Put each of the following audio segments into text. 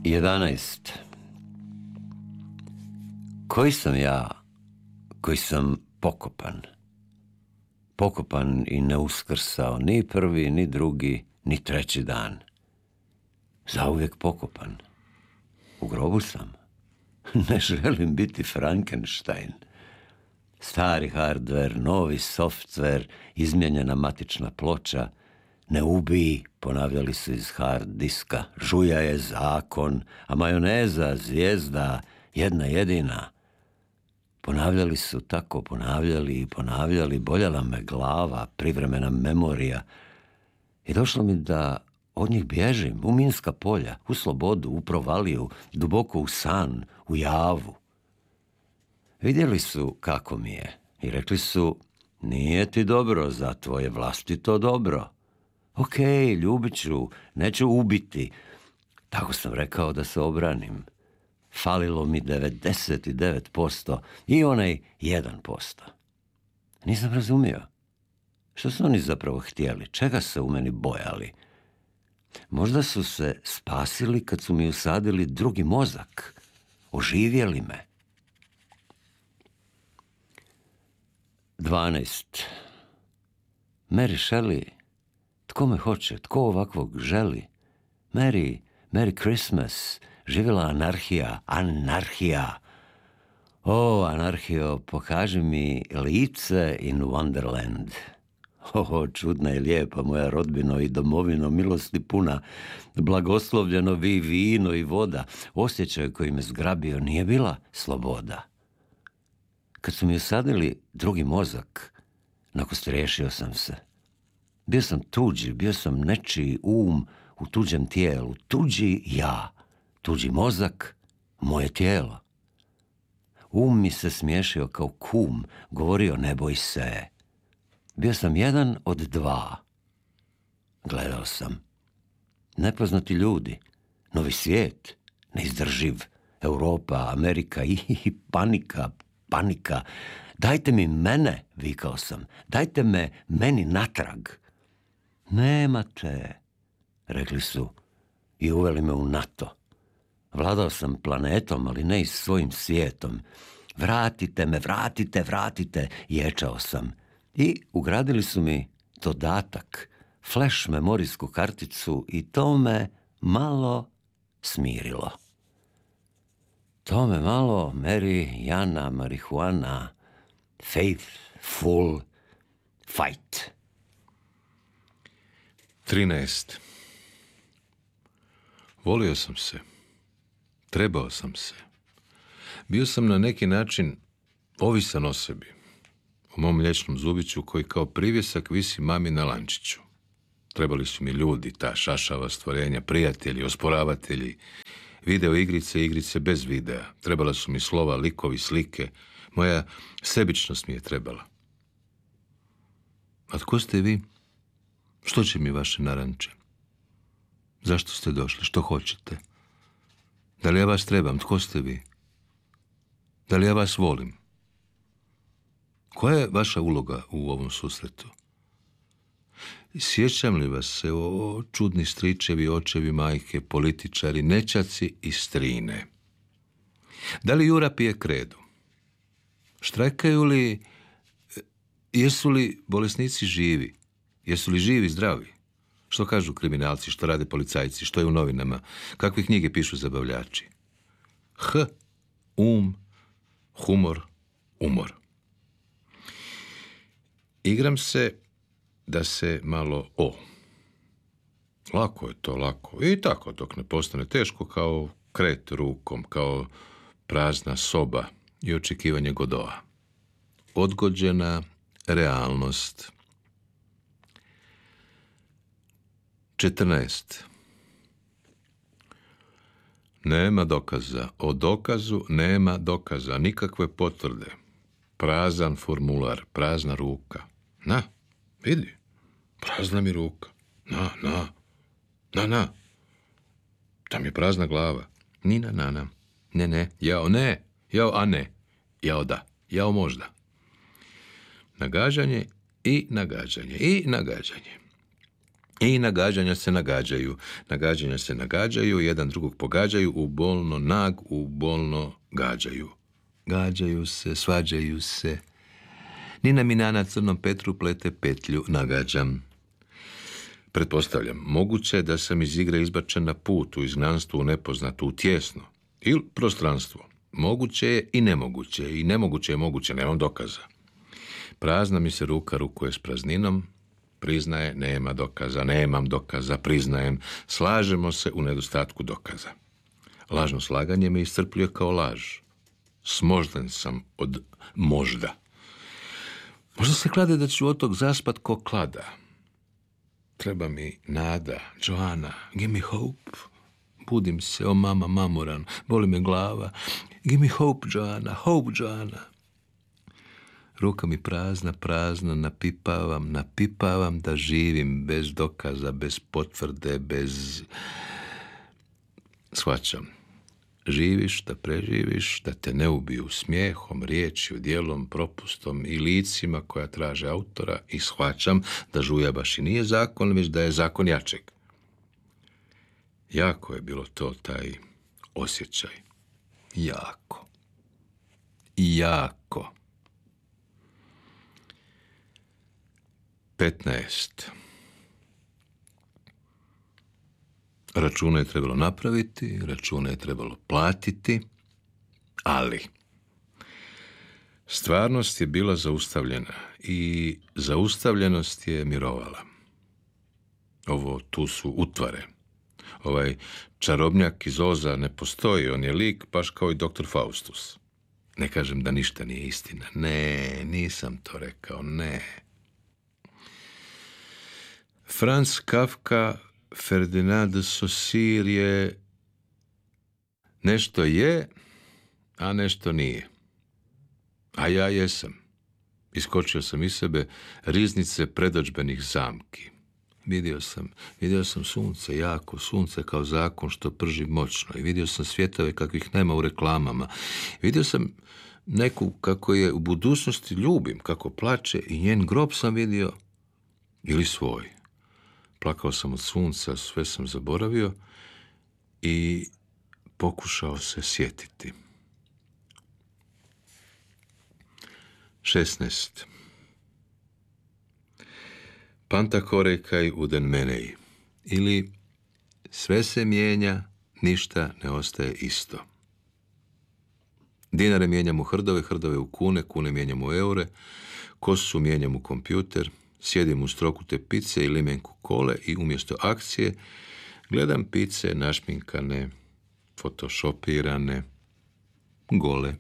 11. Koji sam ja, koji sam pokopan? Pokopan i ne uskrsao ni prvi, ni drugi, ni treći dan. Zauvijek pokopan. U grobu sam. Ne želim biti Frankenstein. Stari hardware, novi software, izmijenjena matična ploča. Ne ubij, ponavljali su iz hard diska. Žulja je zakon, a majoneza, zvijezda, jedna jedina. Ponavljali su tako, ponavljali i ponavljali. Boljala me glava, privremena memorija. I došlo mi da od njih bježim u minska polja, u slobodu, u provaliju, duboko u san, u javu. Vidjeli su kako mi je i rekli su, nije ti dobro za tvoje vlastito dobro. Ok, ljubit ću, neću ubiti. Tako sam rekao da se obranim. Falilo mi 99% i onaj 1%. Nisam razumio. Što su oni zapravo htjeli? Čega se u meni bojali? Možda su se spasili kad su mi usadili drugi mozak. Oživjeli me. 12. Mary Shelley. Tko me hoće? Tko ovakvog želi? Merry Christmas. Živjela anarhija, anarhija. O, anarhijo, pokaži mi lice in Wonderland. O, čudna i lijepa moja rodbino i domovino, milosti puna, blagoslovljeno vi vino i voda. Osjećaj koji me zgrabio nije bila sloboda. Kad su mi usadili drugi mozak, nakostriješio sam se. Bio sam tuđi, bio sam nečiji u tuđem tijelu, tuđi ja, tuđi mozak, moje tijelo. Mi se smiješio kao kum, govorio ne boj se. Bio sam jedan od dva. Gledao sam. Nepoznati ljudi, novi svijet, neizdrživ, Europa, Amerika i panika. Dajte mi mene, vikao sam. Dajte me meni natrag. Nemate, rekli su i uveli me u NATO. Vladao sam planetom, ali ne i svojim svijetom. Vratite me, vratite, ječao sam. I ugradili su mi dodatak, flash memorijsku karticu i to me malo smirilo. To me malo, Mary, Jana, marihuana, faithful, fight. 13. Volio sam se. Trebao sam se. Bio sam na neki način ovisan o sebi. U mom mliječnom zubiću koji kao privjesak visi mami na lančiću. Trebali su mi ljudi, ta šašava stvorenja, prijatelji, osporavatelji, video igrice, igrice bez videa. Trebala su mi slova, likovi, slike. Moja sebičnost mi je trebala. A tko ste vi? Što će mi vaše naranče? Zašto ste došli? Što hoćete? Da li ja vas trebam? Tko ste vi? Da li ja vas volim? Koja je vaša uloga u ovom susretu? Sjećam li vas se o čudni stričevi, očevi, majke, političari, nećaci i strine? Da li Jura pije kredu? Štrajkaju li, jesu li bolesnici živi? Jesu li živi, zdravi? Što kažu kriminalci, što rade policajci, što je u novinama, kakve knjige pišu zabavljači? Humor, umor. Igram se da se malo Lako je to, lako. I tako dok ne postane teško kao kret rukom, kao prazna soba i očekivanje Godoa. Odgođena realnost. 14. Nema dokaza. O dokazu nema dokaza. Nikakve potvrde. Prazan formular. Prazna ruka. Na, vidi. Prazna mi ruka. Na. Tam je prazna glava. Ni na. Ne. Jao ne. Jao a ne. Jao da. Jao možda. Nagađanje i nagađanje. I nagađanja se nagađaju, jedan drugog pogađaju, u bolno nag, u bolno gađaju. Gađaju se, svađaju se. Nina mi na crnom Petru plete petlju, nagađam. Pretpostavljam, moguće je da sam iz igre izbačen na put, u izgnanstvu, u nepoznatu, u tjesno. Ili prostranstvo. Moguće je i nemoguće. I nemoguće je moguće, nemam dokaza. Prazna mi se ruka rukuje s prazninom. Priznaje, nema dokaza, nemam dokaza, priznajem. Slažemo se u nedostatku dokaza. Lažno slaganje me iscrpljuje kao laž. Smožden sam od možda. Možda se klade da ću od tog zaspat ko klada. Treba mi nada, Joana, give me hope. Budim se, o mama, mamoran, boli me glava. Give me hope, Joana. Ruka mi prazna, napipavam da živim bez dokaza, bez potvrde, bez... Shvaćam. Živiš da preživiš, da te ne ubiju smijehom, riječju, djelom, propustom i licima koja traže autora i shvaćam da žuja baš i nije zakon, već da je zakon jačeg. Jako je bilo to taj osjećaj. Jako. 15. Račune je trebalo napraviti, račune je trebalo platiti, ali stvarnost je bila zaustavljena i zaustavljenost je mirovala. Ovo tu su utvare. Ovaj čarobnjak iz Oza ne postoji, on je lik baš kao i doktor Faustus. Ne kažem da ništa nije istina. Ne, nisam to rekao, ne. Franz Kafka, Ferdinand de Saussure nešto je, a nešto nije. A ja jesam. Iskočio sam iz sebe riznice predodžbenih zamki. Vidio sam sunce, jako sunce kao zakon što prži moćno. I vidio sam svjetove kakvih nema u reklamama. Vidio sam neku kako je u budućnosti ljubim, kako plače i njen grob sam vidio ili svoj. Plakao sam od sunca, sve sam zaboravio i pokušao se sjetiti. 16. Panta horekaj uden menej, ili sve se mijenja, ništa ne ostaje isto. Dinare mijenjam u hrdove, hrdove u kune, kune mijenjam u eure, kosu mijenjam u kompjuter, sjedim u strokute pice i limenku kole i umjesto akcije gledam pice našminkane, fotošopirane, gole.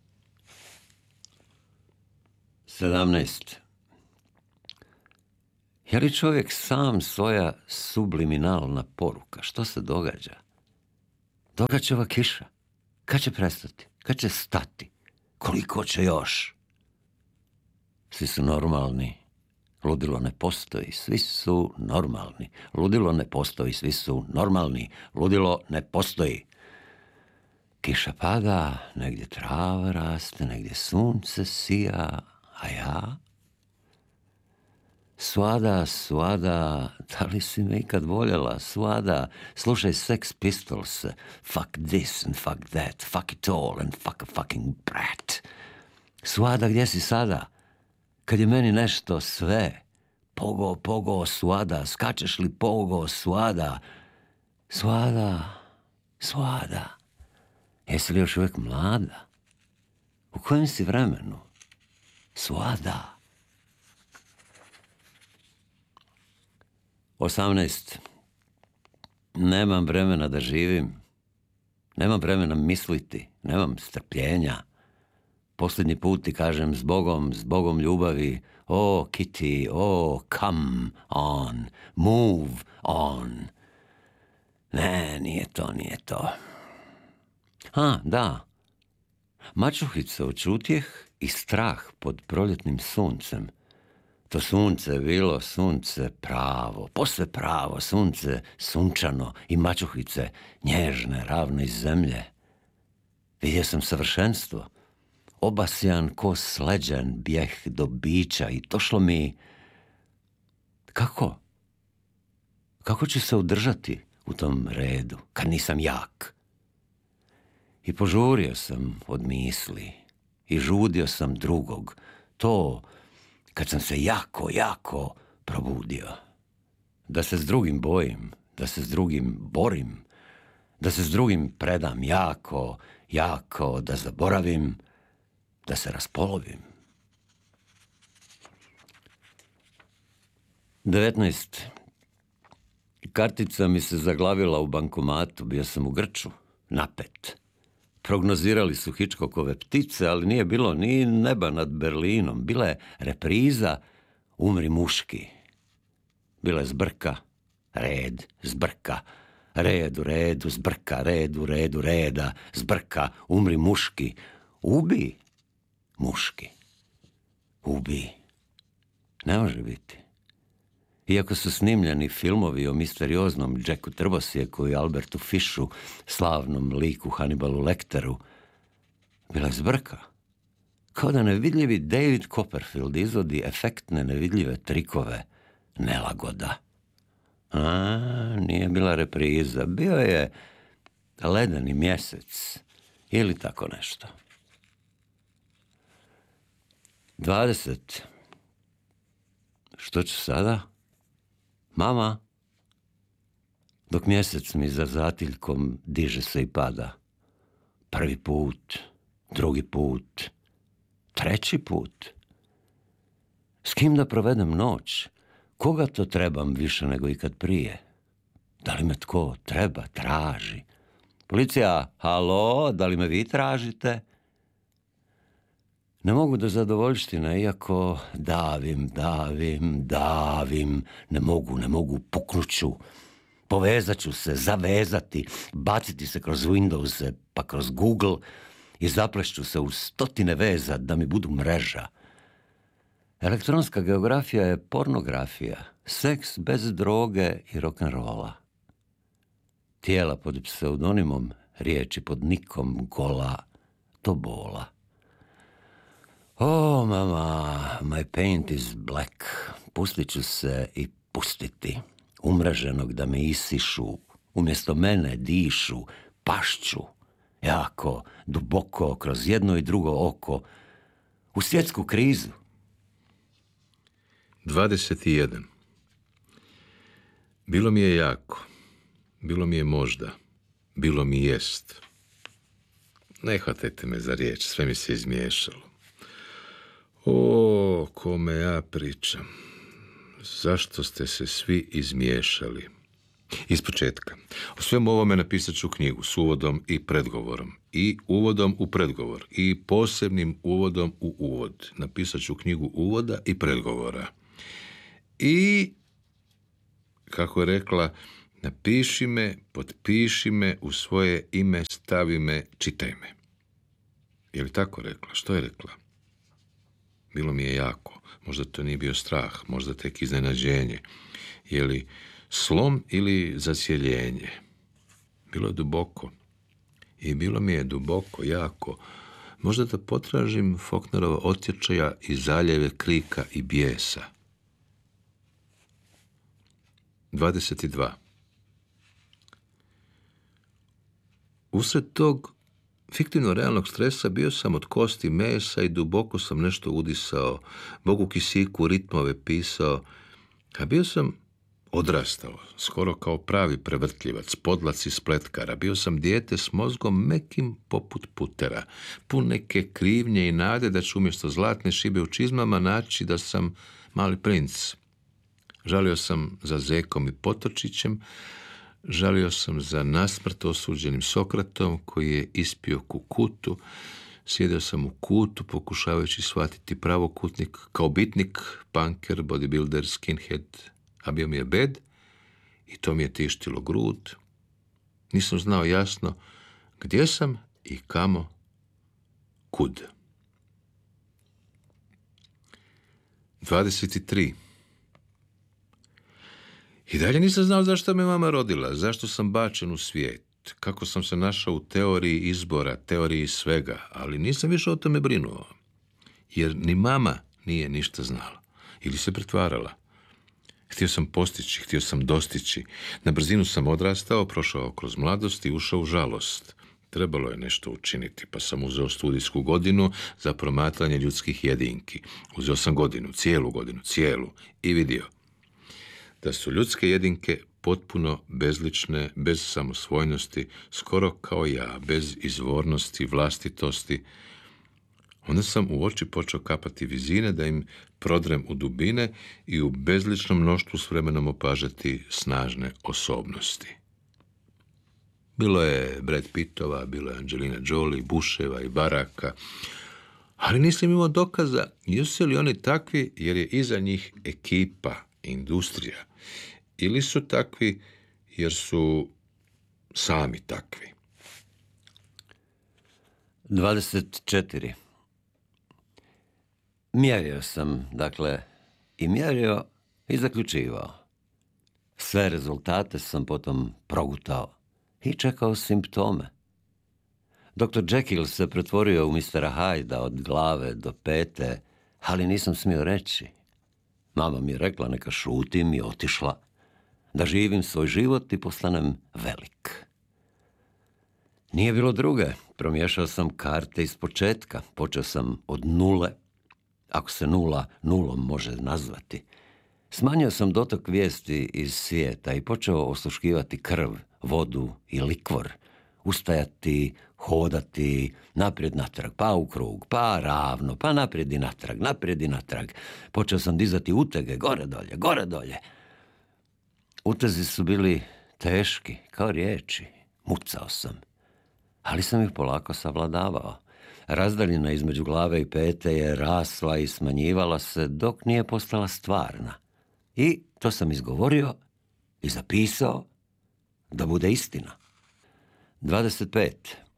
17. Je li čovjek sam svoja subliminalna poruka? Što se događa? Događa ova kiša. Kad će prestati? Kad će stati? Koliko će još? Svi su normalni. Ludilo ne postoji. Svi su normalni. Ludilo ne postoji. Svi su normalni. Ludilo ne postoji. Kiša pada, negdje trava raste, negdje sunce sija, a ja... Suada, da li si me ikad voljela? Suada, slušaj Sex Pistols, fuck this and fuck that, fuck it all and fuck a fucking brat. Suada, gdje si sada? Kad je meni nešto sve, pogo, Suada, skačeš li pogo, Suada? Suada, jesi li još uvijek mlada? U kojem si vremenu? Suada. 18. Nemam vremena da živim. Nemam vremena misliti. Nemam strpljenja. Posljednji put ti kažem s Bogom ljubavi. Oh, Kitty, oh, come on, move on. Ne, nije to. Da. Mačuhica od utjeh i strah pod proljetnim suncem. To sunce je bilo sunce pravo, posve pravo, sunce sunčano i mačuhice nježne, ravne iz zemlje. Vidio sam savršenstvo, obasjan ko sleđen bijeh do bića i došlo mi... Kako? Kako ću se održati u tom redu, kad nisam jak? I požurio sam od misli i žudio sam drugog. To kad sam se jako probudio. Da se s drugim bojim, da se s drugim borim, da se s drugim predam jako, da zaboravim, da se raspolovim. 19. Kartica mi se zaglavila u bankomatu, bio sam u grču, napet. Prognozirali su Hitchcockove Ptice, ali nije bilo ni neba nad Berlinom. Bila je repriza Umri muški. Bila je zbrka, red, zbrka, red u redu, zbrka, red u redu, reda, zbrka, umri muški. Ubi muški. Ubi. Ne može biti. Iako su snimljeni filmovi o misterioznom Jacku Trbosjeku i Albertu Fishu, slavnom liku Hannibalu Lecteru, bila je zbrka. Kao da nevidljivi David Copperfield izvodi efektne nevidljive trikove nelagoda. Nije bila repriza, bio je ledeni mjesec ili tako nešto. 20. Što ću sada? Mama, dok mjesec mi za zatiljkom diže se i pada. Prvi put, drugi put, treći put. S kim da provedem noć? Koga to trebam više nego ikad prije? Da li me tko treba, traži? Policija, halo, da li me vi tražite? Ne mogu do zadovoljštine, iako davim. Ne mogu, puknuću. Povezat ću se, zavezati, baciti se kroz Windowse, pa kroz Google i zaplešću se u 100 veza da mi budu mreža. Elektronska geografija je pornografija, seks bez droge i rock'n'rolla. Tijela pod pseudonimom, riječi pod nikom, gola, to bola. Oh, mama, my paint is black. Pustit ću se i pustiti. Umreženog da me isišu, umjesto mene dišu, pašću. Jako, duboko, kroz jedno i drugo oko. U svjetsku krizu. 21. Bilo mi je jako. Bilo mi je možda. Bilo mi jest. Ne hvatajte me za riječ, sve mi se izmiješalo. O, kome ja pričam. Zašto ste se svi izmiješali? Iz početka. O svemu ovome napisat ću knjigu s uvodom i predgovorom. I uvodom u predgovor. I posebnim uvodom u uvod. Napisat ću knjigu uvoda i predgovora. I, kako je rekla, napiši me, potpiši me, u svoje ime stavi me, čitaj me. Je li tako rekla? Što je rekla? Bilo mi je jako. Možda to nije bio strah, možda tek iznenađenje. Je li slom ili zasjeljenje? Bilo je duboko. I bilo mi je duboko, jako. Možda da potražim Faulknerova otječaja i zaljeve krika i bijesa. 22. Usred tog fiktivno realnog stresa bio sam od kosti mesa i duboko sam nešto udisao, Bogu kisiku ritmove pisao, a bio sam odrastao, skoro kao pravi prevrtljivac, podlac i spletkara. Bio sam dijete s mozgom mekim poput putera, pun neke krivnje i nade da ću umjesto zlatne šibe u čizmama naći da sam mali princ. Žalio sam za Zekom i Potočićem, žalio sam za nasmrt osuđenim Sokratom koji je ispio kukutu. Sjedio sam u kutu pokušavajući shvatiti pravokutnik kao bitnik, punker, bodybuilder, skinhead, a bio mi je bed i to mi je tištilo grud. Nisam znao jasno gdje sam i kamo, kud. 23. I dalje nisam znao zašto me mama rodila, zašto sam bačen u svijet, kako sam se našao u teoriji izbora, teoriji svega, ali nisam više o tome brinuo, jer ni mama nije ništa znala ili se pretvarala. Htio sam postići, htio sam dostići. Na brzinu sam odrastao, prošao kroz mladost i ušao u žalost. Trebalo je nešto učiniti, pa sam uzeo studijsku godinu za promatranje ljudskih jedinki. Uzeo sam godinu, cijelu, i vidio da su ljudske jedinke potpuno bezlične, bez samosvojnosti, skoro kao ja, bez izvornosti, vlastitosti. Onda sam u oči počeo kapati vizine da im prodrem u dubine i u bezličnom mnoštvu s vremenom opažati snažne osobnosti. Bilo je Brad Pittova, bilo je Angelina Jolie, Busheva i Baracka, ali nisam imao dokaza jesu li oni takvi jer je iza njih ekipa, industrija, ili su takvi jer su sami takvi. 24. Mjerio sam, i mjerio i zaključivao. Sve rezultate sam potom progutao i čekao simptome. Dr. Jekyll se pretvorio u Mr. Hyde od glave do pete, ali nisam smio reći. Mama mi je rekla neka šutim i otišla, da živim svoj život i postanem velik. Nije bilo druge, promiješao sam karte iz početka, počeo sam od nule, ako se nula nulom može nazvati. Smanjio sam dotok vijesti iz svijeta i počeo osluškivati krv, vodu i likvor, ustajati, hodati, naprijed natrag, pa u krug, pa ravno, pa naprijed i natrag. Počeo sam dizati utege, gore dolje. Utezi su bili teški, kao riječi, mucao sam, ali sam ih polako savladavao. Razdaljina između glave i pete je rasla i smanjivala se dok nije postala stvarna. I to sam izgovorio i zapisao da bude istina. 25.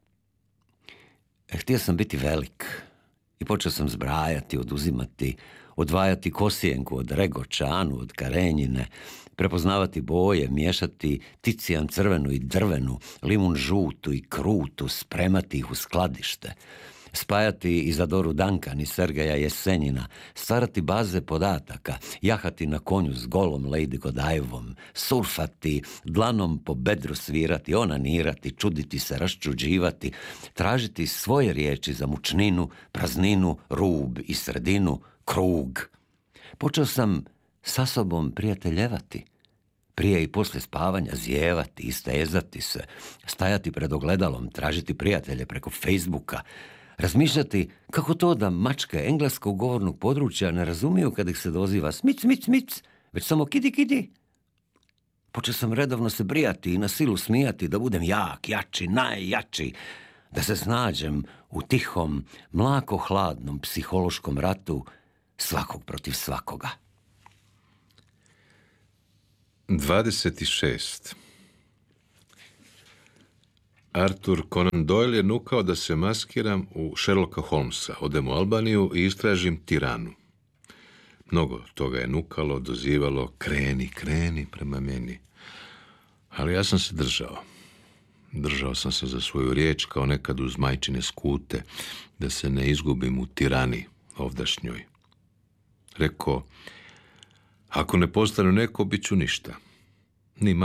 Htio sam biti velik i počeo sam zbrajati, oduzimati, odvajati kosijenku od regoča, Anu od karenjine, prepoznavati boje, miješati ticijan crvenu i drvenu, limun žutu i krutu, spremati ih u skladište, spajati Izadoru Duncan i Sergeja Jesenjina, stvarati baze podataka, jahati na konju s golom Lady Godivom, surfati, dlanom po bedru svirati, onanirati, čuditi se, raščuđivati, tražiti svoje riječi za mučninu, prazninu, rub i sredinu, krug. Počeo sam sa sobom prijateljevati, prije i poslije spavanja zijevati, istezati se, stajati pred ogledalom, tražiti prijatelje preko Facebooka, razmišljati kako to da mačke engleskog govornog područja ne razumiju kad ih se doziva smic, već samo kidi. Počeo sam redovno se brijati i na silu smijati da budem jak, jači, najjači, da se snađem u tihom, mlako-hladnom psihološkom ratu svakog protiv svakoga. 26. Arthur Conan Doyle je nukao da se maskiram u Sherlocka Holmesa, odem u Albaniju i istražim tiranu. Mnogo toga je nukalo, dozivalo, kreni prema meni. Ali ja sam se držao. Držao sam se za svoju riječ kao nekad uz majčine skute, da se ne izgubim u tirani ovdašnjoj. Rekao, ako ne postanu neko, bit ću ništa. Ni